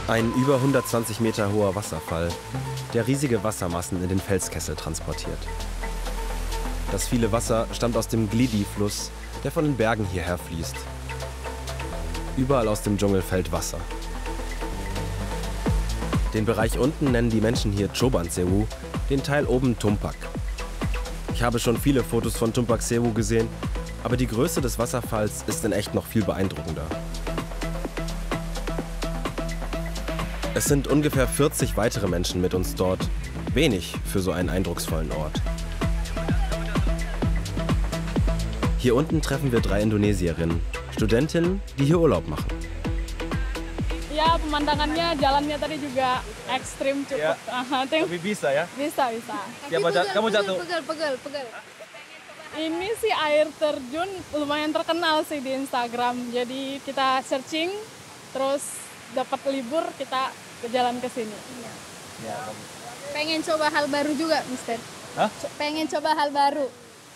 Ein über 120 Meter hoher Wasserfall, der riesige Wassermassen in den Felskessel transportiert. Das viele Wasser stammt aus dem Glidi-Fluss, der von den Bergen hierher fließt. Überall aus dem Dschungel fällt Wasser. Den Bereich unten nennen die Menschen hier Choban Sewu, den Teil oben Tumpak. Ich habe schon viele Fotos von Tumpak Sewu gesehen, aber die Größe des Wasserfalls ist in echt noch viel beeindruckender. Es sind ungefähr 40 weitere Menschen mit uns dort. Wenig für so einen eindrucksvollen Ort. Hier unten treffen wir 3 Indonesierinnen, Studentinnen, die hier Urlaub machen. Ja, pemandangannya, jalannya tadi juga ekstrim cukup. Ja. Tapi bisa ya? Bisa, bisa. Ya, kamu jatuh. Pegel. Ini sih air terjun lumayan terkenal sih di Instagram. Jadi kita searching, terus dapat libur kita jalan ke sini. Ya. Pengen coba hal baru juga, Mister. Hah? Pengen coba hal baru.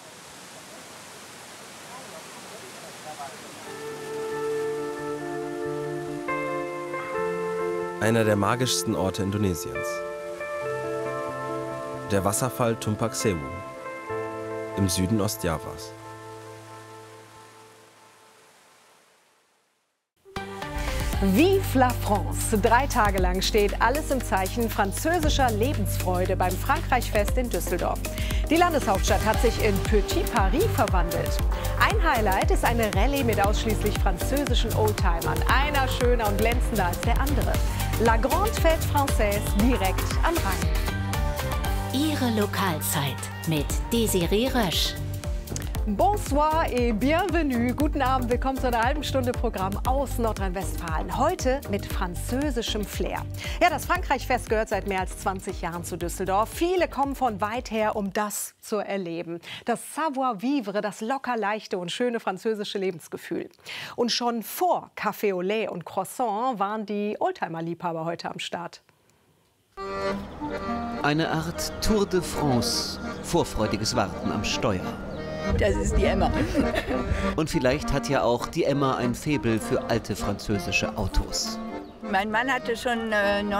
Einer der magischsten Orte Indonesiens. Der Wasserfall Tumpak Sewu im Süden Ostjavas. Vive la France! 3 Tage lang steht alles im Zeichen französischer Lebensfreude beim Frankreich-Fest in Düsseldorf. Die Landeshauptstadt hat sich in Petit Paris verwandelt. Ein Highlight ist eine Rallye mit ausschließlich französischen Oldtimern. Einer schöner und glänzender als der andere. La Grande Fête Française direkt am Rhein. Ihre Lokalzeit mit Desiree Rösch. Bonsoir et bienvenue. Guten Abend, willkommen zu einer halben Stunde Programm aus Nordrhein-Westfalen. Heute mit französischem Flair. Ja, das Frankreich-Fest gehört seit mehr als 20 Jahren zu Düsseldorf. Viele kommen von weit her, um das zu erleben. Das Savoir-vivre, das locker leichte und schöne französische Lebensgefühl. Und schon vor Café au lait und Croissant waren die Oldtimer-Liebhaber heute am Start. Eine Art Tour de France, vorfreudiges Warten am Steuer. Das ist die Emma. Und vielleicht hat ja auch die Emma ein Faible für alte französische Autos. Mein Mann hatte schon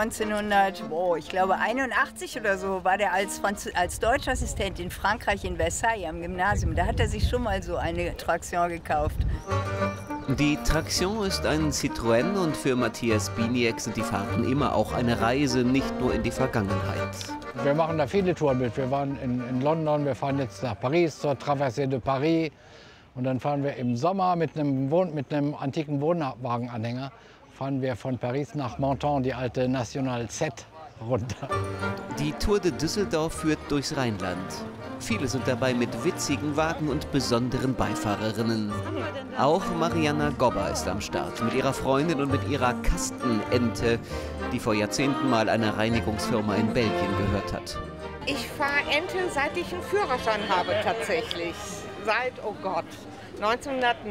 1981 oder so, war der als Deutschassistent in Frankreich in Versailles am Gymnasium. Da hat er sich schon mal so eine Traction gekauft. Die Traction ist ein Citroën und für Matthias Biniek sind die Fahrten immer auch eine Reise, nicht nur in die Vergangenheit. Wir machen da viele Touren mit. Wir waren in London, wir fahren jetzt nach Paris zur Traversée de Paris. Und dann fahren wir im Sommer mit einem antiken Wohnwagenanhänger fahren wir von Paris nach Menton, die alte National 7, runter. Die Tour de Düsseldorf führt durchs Rheinland. Viele sind dabei mit witzigen Wagen und besonderen Beifahrerinnen. Auch Mariana Gobba ist am Start mit ihrer Freundin und mit ihrer Kastenente, die vor Jahrzehnten mal einer Reinigungsfirma in Belgien gehört hat. Ich fahre Ente, seit ich einen Führerschein habe tatsächlich. Seit, oh Gott,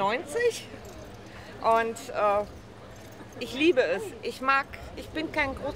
1990. Und ich liebe es. Ich bin kein